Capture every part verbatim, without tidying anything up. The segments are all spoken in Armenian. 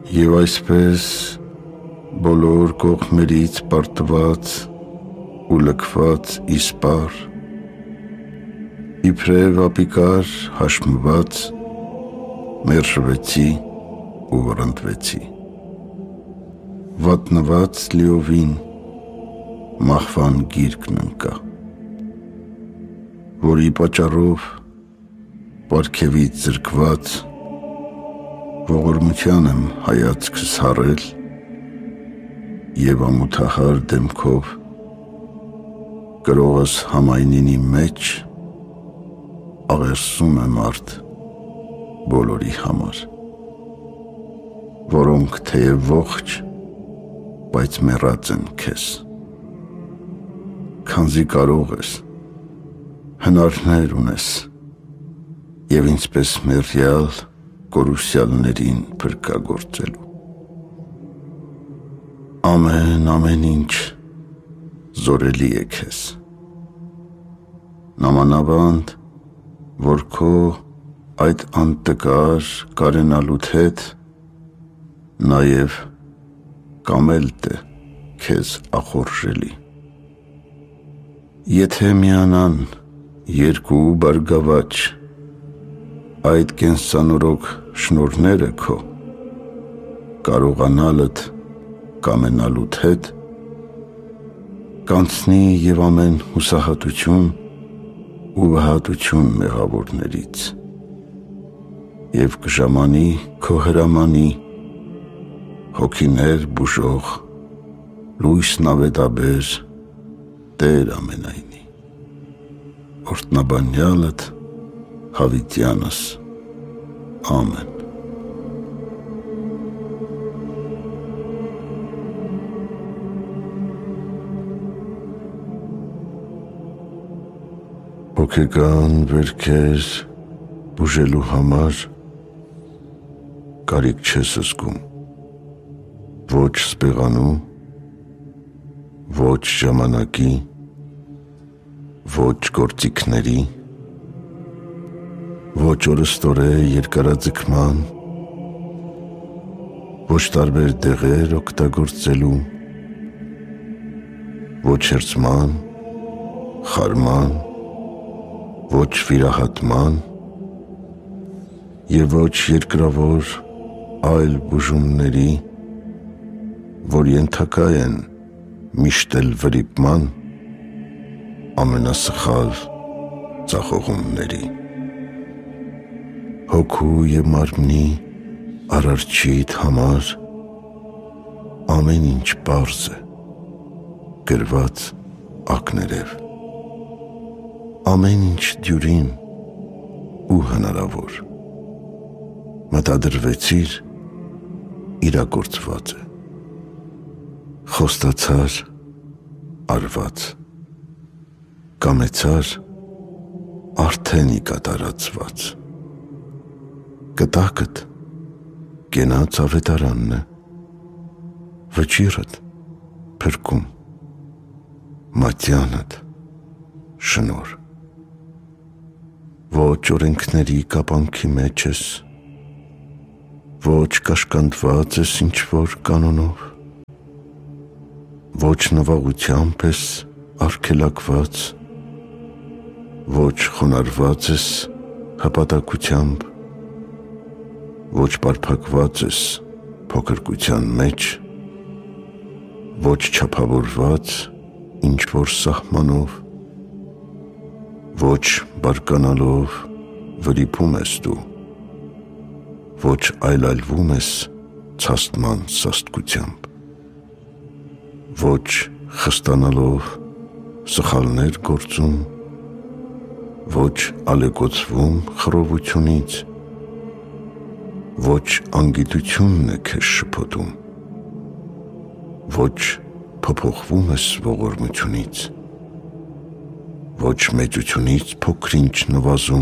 Եվ այսպես բոլոր կողմերից պարտված ու լքված իսպար, իբրև ապիկար հաշմված, մերժվեցի ու վռնդվեցի, վատնված լիովին մահվան գիրկն ընկա, որի պատճառով պարգևից զրկված ողորմության եմ հայացքս հառել և ամոթահար դեմքով կրողս համայնինի մեջ աղերսում եմ արդ բոլորի համար, որոնք թեև ողջ, բայց մեռած են քեզ, քանզի կարող ես, հնարներ ունես և ինձպես մեռյալ կորուսյալներին փրկագործելու։ Ամեն, ամեն ինչ զորելի է քեզ, նամանավանդ, որ քո այդ անտկար կարենալուդ հետ նաև կամելտ է քեզ ախորժելի։ Եթե միանան երկու բարգավաճ այդ կենսանորոգ շնորհները քո, կարողանալդ կամենալուդ հետ, կանցնի և ամեն հուսահատություն ու վհատություն մեղավորներից և կժամանի քո հրամանի հոգիներ բուժող լույս նավետաբեր Տեր ամենայնի, օրհնաբանյալդ Հավիտյանս, ամեն։ Հոգեկան վերքեր բուժելու համար կարիք չես զգում, ոչ սպեղանու, ոչ ժամանակի, ոչ գործիքների, ոչ օրըստորե երկարաձգման, ոչ տարբեր դեղեր օգտագործելու, ոչ հերձման, խարման, ոչ վիրահատման և ոչ երկրավոր այլ բուժումների, որ ենթակա են միշտ էլ վրիպման ամենասխալ ձախողումների։ Հոգու և մարմնի արարչիդ համար ամեն ինչ պարզ է, գրված ակներև, ամեն ինչ դյուրին ու հնարավոր, մտադրվեցիր իրագործված է, խոստացար արված, կամեցար արդեն կատարածված, կտակդ կենաց ավետարանն է, վճիրդ փրկում, մատյանդ շնոր, ոչ օրենքների կապանքի մեջ ես, ոչ կաշկանդված ես ինչ-որ կանոնով, ոչ նվաղությամբ ես արգելակված, ոչ խոնարհված ես հպատակությամբ, ոչ պարփակված ես փոքրկության մեջ, ոչ չափավորված ինչ-որ սահմանով, ոչ բարկանալով վրիպում ես դու, ոչ այլայլվում ես ցաստման սաստկությամբ, ոչ խստանալով սխալներ գործում, ոչ ալեկոծվում խռովությունից, ոչ անգիտությունն է քեզ շփոթում, ոչ փոփոխվում ես ողորմությունից, ոչ մեծությունից փոքր-ինչ նվազում,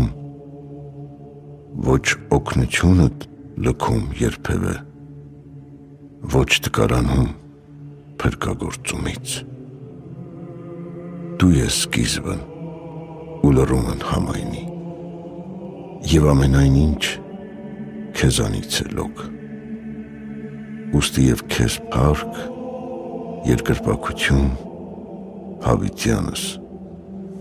ոչ օգնությունդ լքում երբևէ, ոչ տկարանում փրկագործումից։ Դու ես սկիզբն ու լռումն համայնի, և ամենայն ինչ քեզանից է լոկ։ ուստի և քեզ փառք, երկրպագություն հավիտյանս։